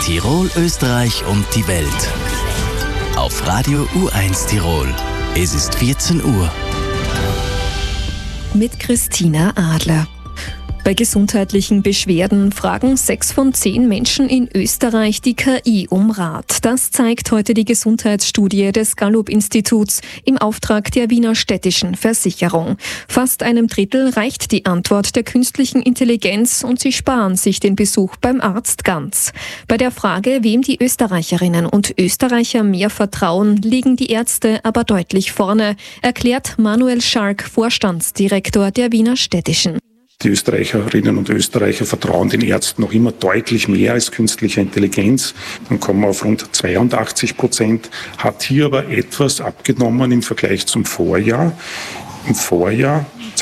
Tirol, Österreich und die Welt. Auf Radio U1 Tirol. Es ist 14 Uhr. Mit Christina Adler. Bei gesundheitlichen Beschwerden fragen 6 von 10 Menschen in Österreich die KI um Rat. Das zeigt heute die Gesundheitsstudie des Gallup-Instituts im Auftrag der Wiener Städtischen Versicherung. Fast einem Drittel reicht die Antwort der künstlichen Intelligenz und sie sparen sich den Besuch beim Arzt ganz. Bei der Frage, wem die Österreicherinnen und Österreicher mehr vertrauen, liegen die Ärzte aber deutlich vorne, erklärt Manuel Schalk, Vorstandsdirektor der Wiener Städtischen. Die Österreicherinnen und Österreicher vertrauen den Ärzten noch immer deutlich mehr als künstlicher Intelligenz. Dann kommen wir auf rund 82%, hat hier aber etwas abgenommen im Vergleich zum Vorjahr. Im Vorjahr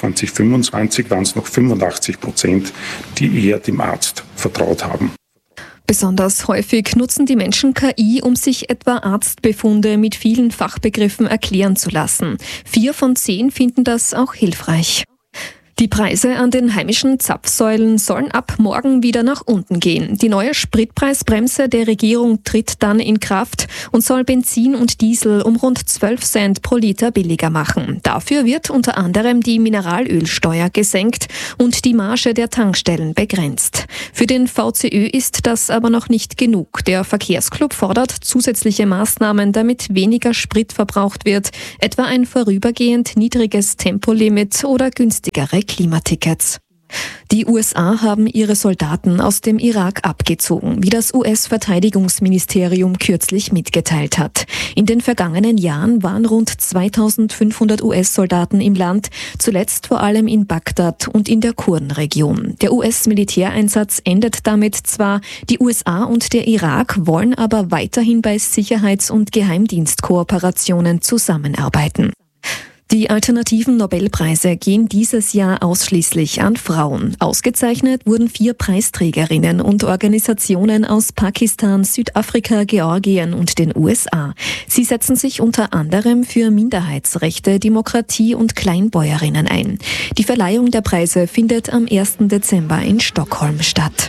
2025 waren es noch 85%, die eher dem Arzt vertraut haben. Besonders häufig nutzen die Menschen KI, um sich etwa Arztbefunde mit vielen Fachbegriffen erklären zu lassen. 4 von 10 finden das auch hilfreich. Die Preise an den heimischen Zapfsäulen sollen ab morgen wieder nach unten gehen. Die neue Spritpreisbremse der Regierung tritt dann in Kraft und soll Benzin und Diesel um rund 12 Cent pro Liter billiger machen. Dafür wird unter anderem die Mineralölsteuer gesenkt und die Marge der Tankstellen begrenzt. Für den VCÖ ist das aber noch nicht genug. Der Verkehrsclub fordert zusätzliche Maßnahmen, damit weniger Sprit verbraucht wird, etwa ein vorübergehend niedriges Tempolimit oder günstigere Klimatickets. Die USA haben ihre Soldaten aus dem Irak abgezogen, wie das US-Verteidigungsministerium kürzlich mitgeteilt hat. In den vergangenen Jahren waren rund 2500 US-Soldaten im Land, zuletzt vor allem in Bagdad und in der Kurdenregion. Der US-Militäreinsatz endet damit zwar, die USA und der Irak wollen aber weiterhin bei Sicherheits- und Geheimdienstkooperationen zusammenarbeiten. Die alternativen Nobelpreise gehen dieses Jahr ausschließlich an Frauen. Ausgezeichnet wurden 4 Preisträgerinnen und Organisationen aus Pakistan, Südafrika, Georgien und den USA. Sie setzen sich unter anderem für Minderheitsrechte, Demokratie und Kleinbäuerinnen ein. Die Verleihung der Preise findet am 1. Dezember in Stockholm statt.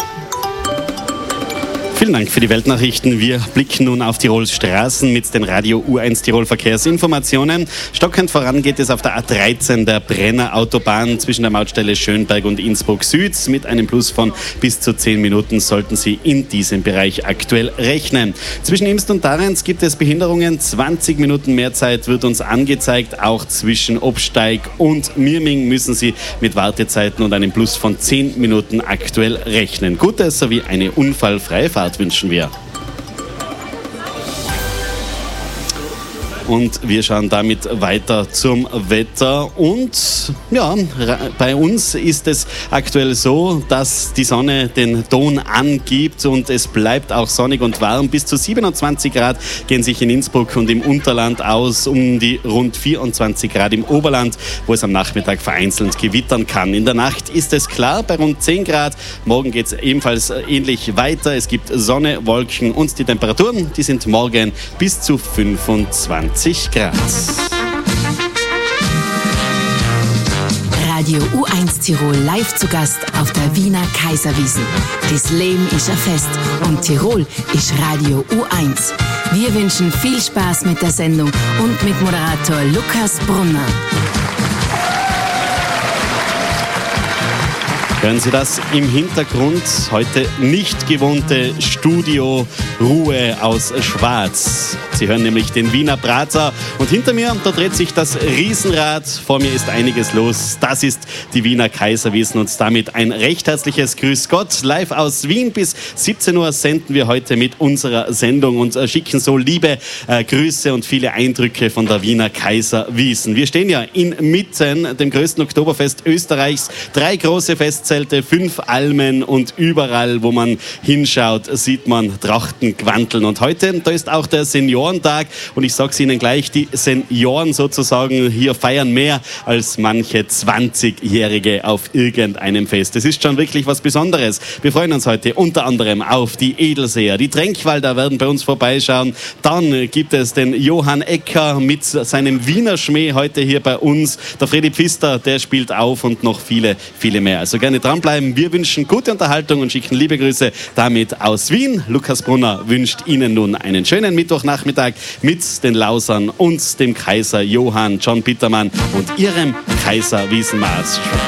Vielen Dank für die Weltnachrichten. Wir blicken nun auf Tirols Straßen mit den Radio U1 Tirol Verkehrsinformationen. Stockend voran geht es auf der A13 der Brenner Autobahn zwischen der Mautstelle Schönberg und Innsbruck Süd. Mit einem Plus von bis zu 10 Minuten sollten Sie in diesem Bereich aktuell rechnen. Zwischen Imst und Darenz gibt es Behinderungen. 20 Minuten mehr Zeit wird uns angezeigt. Auch zwischen Obsteig und Mirming müssen Sie mit Wartezeiten und einem Plus von 10 Minuten aktuell rechnen. Gutes sowie eine unfallfreie Fahrt wünschen wir. Und wir schauen damit weiter zum Wetter. Und ja, bei uns ist es aktuell so, dass die Sonne den Ton angibt und es bleibt auch sonnig und warm. Bis zu 27 Grad gehen sich in Innsbruck und im Unterland aus, um die rund 24 Grad im Oberland, wo es am Nachmittag vereinzelt gewittern kann. In der Nacht ist es klar bei rund 10 Grad. Morgen geht es ebenfalls ähnlich weiter. Es gibt Sonne, Wolken und die Temperaturen, die sind morgen bis zu 25 Grad. Radio U1 Tirol live zu Gast auf der Wiener Kaiserwiesn. Das Leben ist ein Fest und Tirol ist Radio U1. Wir wünschen viel Spaß mit der Sendung und mit Moderator Lukas Brunner. Hören Sie das im Hintergrund? Heute nicht gewohnte Studio-Ruhe aus Schwarz. Sie hören nämlich den Wiener Prater und hinter mir, da dreht sich das Riesenrad. Vor mir ist einiges los. Das ist die Wiener Kaiserwiesn und damit ein recht herzliches Grüß Gott. Live aus Wien bis 17 Uhr senden wir heute mit unserer Sendung und schicken so liebe Grüße und viele Eindrücke von der Wiener Kaiserwiesn. Wir stehen ja inmitten dem größten Oktoberfest Österreichs. 3 große Festzelte, 5 Almen und überall, wo man hinschaut, sieht man Trachten, Quanteln. Und heute, da ist auch der Seniorentag und ich sage es Ihnen gleich, die Senioren sozusagen hier feiern mehr als manche 20-Jährige auf irgendeinem Fest. Das ist schon wirklich was Besonderes. Wir freuen uns heute unter anderem auf die Edelseher. Die Tränkwalder werden bei uns vorbeischauen. Dann gibt es den Johann Ecker mit seinem Wiener Schmäh heute hier bei uns. Der Fredi Pfister, der spielt auf und noch viele, viele mehr. Also gerne gerne dranbleiben. Wir wünschen gute Unterhaltung und schicken liebe Grüße damit aus Wien. Lukas Brunner wünscht Ihnen nun einen schönen Mittwochnachmittag mit den Lausern und dem Kaiser Johann John Petermann und Ihrem Kaiser Wiesenmaß.